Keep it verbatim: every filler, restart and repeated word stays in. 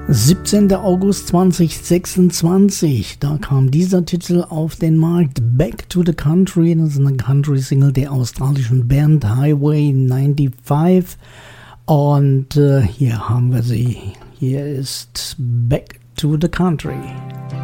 siebzehnter August zweitausendsechsundzwanzig, da kam dieser Titel auf den Markt, Back to the Country, das ist eine Country-Single der australischen Band Highway fünfundneunzig und äh, hier haben wir sie, hier ist Back to the Country.